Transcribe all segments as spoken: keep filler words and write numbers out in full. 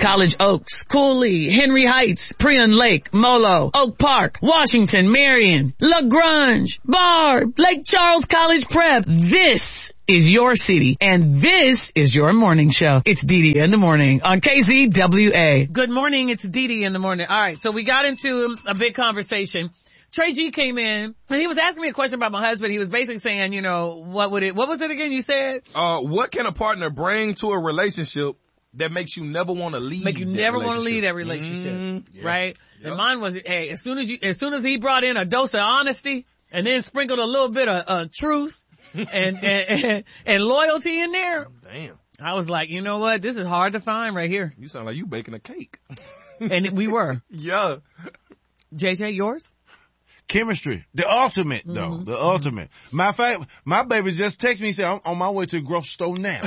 College Oaks, Cooley, Henry Heights, Prion Lake, Molo, Oak Park, Washington, Marion, LaGrange, Barb, Lake Charles College Prep. This is your city, and this is your morning show. It's Dee Dee in the morning on K Z W A. Good morning, it's Dee Dee in the morning. All right, so we got into a big conversation. Trey G came in, and he was asking me a question about my husband. He was basically saying, you know, what would it, what was it again you said? Uh, what can a partner bring to a relationship that makes you never want to leave? Make you never want to leave that relationship, mm-hmm. yeah. right? Yep. And mine was, hey, as soon as you, as soon as he brought in a dose of honesty and then sprinkled a little bit of uh, truth and, and, and and loyalty in there. Damn. I was like, you know what? This is hard to find right here. You sound like you baking a cake. And we were. Yeah. J J, yours? Chemistry. The ultimate, though. Mm-hmm. The ultimate. Matter of fact, my baby just texted me and said, I'm on my way to the grocery store now.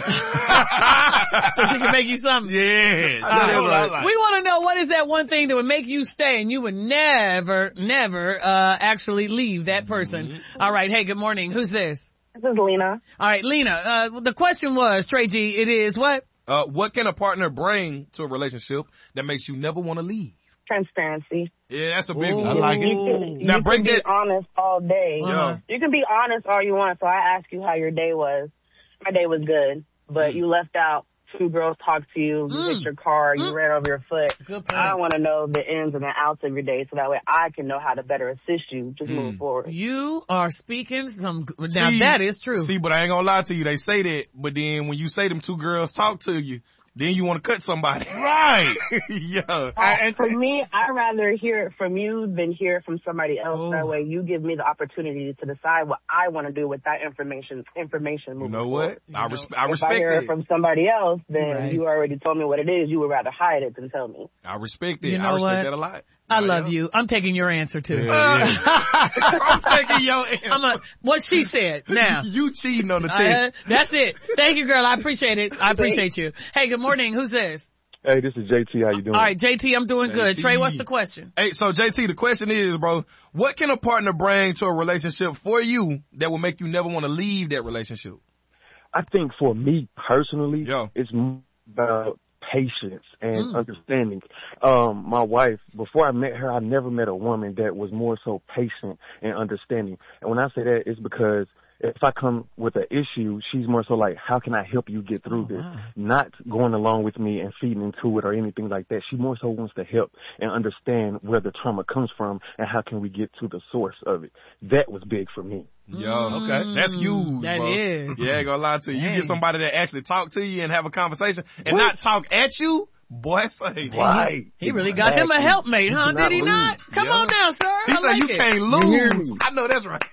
So she can make you something? Yeah. Uh, right. Like. We want to know, what is that one thing that would make you stay and you would never, never, uh, actually leave that person? Mm-hmm. All right. Hey, good morning. Who's this? This is Lena. All right, Lena. Uh, the question was, Trey G, it is what? Uh, what can a partner bring to a relationship that makes you never want to leave? Transparency. Yeah, that's a big Ooh. one. I like it. You can, now you break can be that. honest all day. Uh-huh. You can be honest all you want. So I asked you how your day was. My day was good, but mm. you left out two girls talked to you, you mm. hit your car, you mm. ran over your foot. Good point. I want to know the ins and the outs of your day so that way I can know how to better assist you. Just mm. move forward. You are speaking some, now see, that is true. See, but I ain't gonna lie to you. They say that, but then when you say them two girls talk to you, then you want to cut somebody. Right. Yeah. Uh, and for me, I'd rather hear it from you than hear it from somebody else. Oh. That way you give me the opportunity to decide what I want to do with that information, information moving You know forward. what? I, res- I if respect I hear it. it from somebody else, then right. you already told me what it is. You would rather hide it than tell me. I respect it. You know I respect what? that a lot. I yeah. love you. I'm taking your answer too. Yeah, yeah. I'm taking your answer. I'm a, what she said. Now. You cheating on the Uh, test. that's it. Thank you, girl. I appreciate it. I appreciate you. Hey, good morning. Who's this? Hey, this is J T. How you doing? All right, J T, I'm doing J T. good. Trey, what's the question? Hey, so J T, the question is, bro, what can a partner bring to a relationship for you that will make you never want to leave that relationship? I think for me personally, Yo. it's about patience and Mm. understanding. Um, my wife, before I met her, I never met a woman that was more so patient and understanding. And when I say that, it's because if I come with an issue, she's more so like, how can I help you get through Oh, this? wow. Not going along with me and feeding into it or anything like that. She more so wants to help and understand where the trauma comes from and how can we get to the source of it. That was big for me. Yo, okay. That's huge, That bro. is. Yeah, I ain't gonna lie to you. You Dang. get somebody that actually talk to you and have a conversation and What? not talk at you, boy, say. Right. He really got him a helpmate, huh? You cannot Did he lose. not? Come Yeah. on now, sir. He I said like you it. can't You hear lose. me? I know that's right.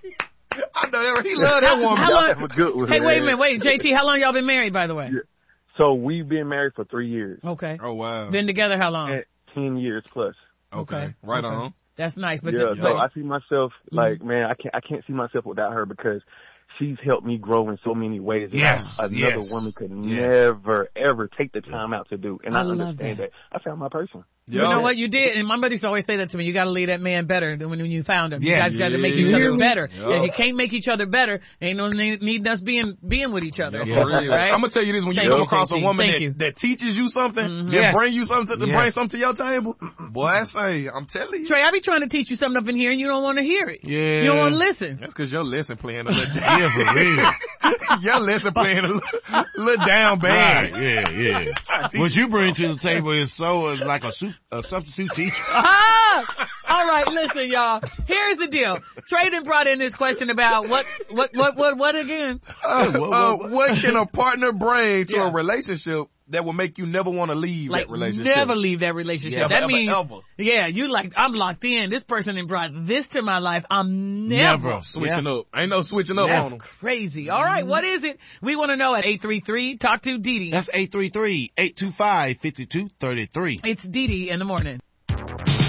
I know that's right. He love that woman. How long- That was good with Hey, her. wait a minute. Wait, J T, how long y'all been married, by the way? Yeah. So we've been married for three years. Okay. Oh, wow. Been together how long? At ten years plus. Okay. Okay. Right Okay. on. That's nice. But, Yeah, the, so but I see myself like, man, I can't, I can't see myself without her because she's helped me grow in so many ways that Yes, another yes. woman could Yeah. never, ever take the time out to do. And I I, love understand that. that. I found my person. you know what you did? And my mother used to always say that to me. You got to leave that man better than when, when you found him. You Yeah. guys got to make Yeah. each other better. Yeah. If you can't make each other better, ain't no need, need us being being with each other. Yeah, for real. Right? I'm gonna tell you this: when you Thank come you, across J T. a woman Thank that, you. that teaches you something, Mhm. that Yes. bring you something to Yes. bring something to your table, boy, I say, I'm telling you, Trey, I be trying to teach you something up in here and you don't want to hear it. Yeah. You don't want to listen. that's because your lesson playing a little Yeah, for real. your lesson playing a little, little down bad. Right, yeah, yeah. What you bring to the table is so uh, like a, su- a substitute teacher. Ah! All right, listen, y'all. Here's the deal. Trey done brought in this question about what, what, what, what, what again? Uh, What- what- uh, what? what can a partner bring to Yeah. a relationship that will make you never want to leave Like, that relationship? never leave that relationship. Yeah, that ever, means, ever. yeah, you like, I'm locked in. This person done brought this to my life. I'm never. Never. Switching up. Ain't no switching up That's on them. crazy. All right, what is it? We want to know at eight three three, talk to Dee Dee. That's eight three three, eight two five, five two three three. It's Dee Dee in the morning.